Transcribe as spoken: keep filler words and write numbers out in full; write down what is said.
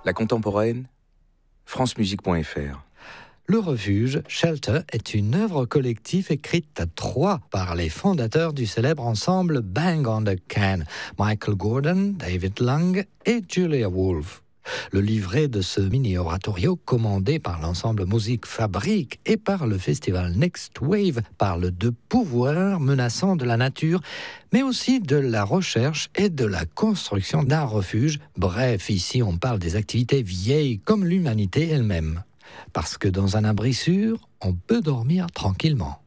La contemporaine, francemusique point f r. Le refuge, Shelter, est une œuvre collective écrite à trois par les fondateurs du célèbre ensemble Bang on the Can, Michael Gordon, David Lang et Julia Wolf. Le livret de ce mini-oratorio, commandé par l'ensemble Musique Fabrique et par le festival Next Wave, parle de pouvoir menaçant de la nature, mais aussi de la recherche et de la construction d'un refuge. Bref, ici on parle des activités vieilles comme l'humanité elle-même. Parce que dans un abri sûr, on peut dormir tranquillement.